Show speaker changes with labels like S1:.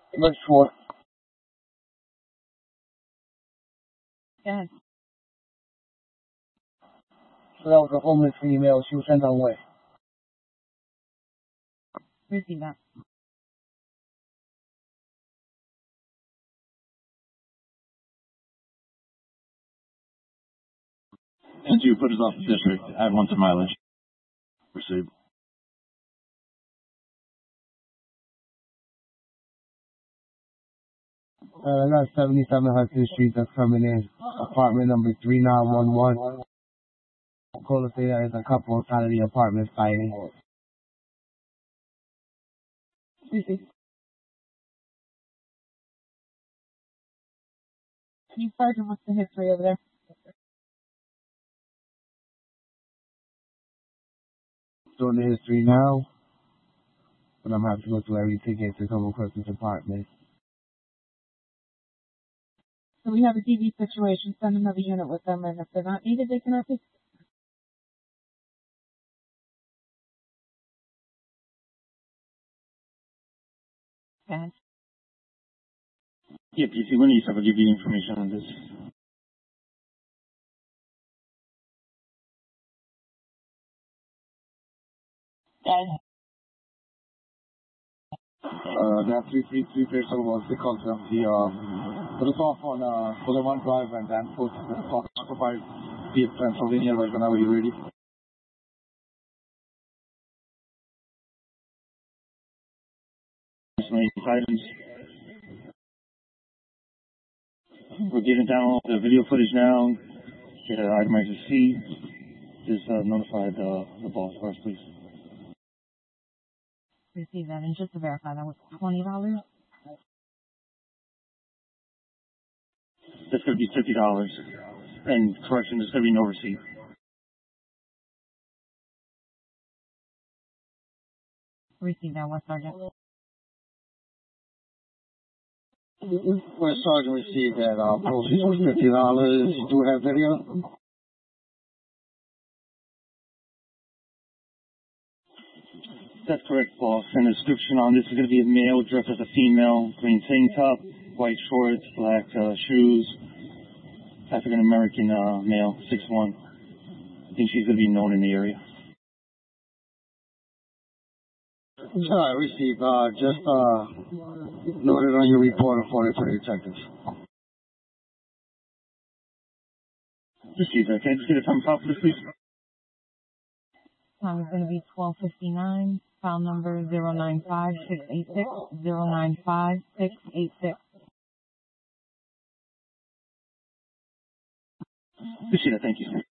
S1: Look for.
S2: Yes.
S1: So that was a homeless female. She was sent on way.
S2: Receive that.
S3: And two footers off the district. Add 1 to mileage. Received.
S1: I got 77 Hudson Street that's coming in. Apartment number 3911. Call to say that there's a couple outside of the apartment fighting.
S2: Receive. Can you Sergeant, what's the history over there?
S1: Doing the history now, but I'm having to go through every ticket to come across this apartment.
S2: So we have a DV situation. Send another unit with them, and if they're not needed, they can replace. Yes.
S3: Yeah, PC, when you will give you information on this.
S2: Yes.
S1: That 333 person was because of the, put us off on, Boulevard Drive and Danforth, occupied Pennsylvania, right whenever you're ready.
S3: Items. We're getting down the video footage now. Get an itemized receipt. Just notify the boss of ours, please.
S2: Receive that, and just to verify, that was $20.
S3: That's going to be $50. And correction, there's going to be no receipt.
S2: Receive that, West Sergeant.
S1: West Sergeant received that, proceeds was $50. You do have video?
S3: That's correct, boss. And the description on this is going to be a male dressed as a female, green tank top, white shorts, black shoes, African American male, 6'1". I think she's going to be known in the area.
S1: I received, just noted on your report of 43 detectives.
S3: Receive that. Can I just get a time file for this, please?
S2: Time is going to be 12:59. File number 095686 095686.
S3: Receive that. Thank you.